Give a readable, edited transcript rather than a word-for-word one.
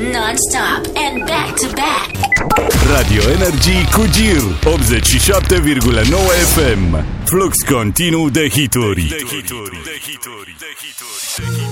non-stop and back-to-back. Radio Energy cu Gir 87,9 FM. Flux continuu de hituri.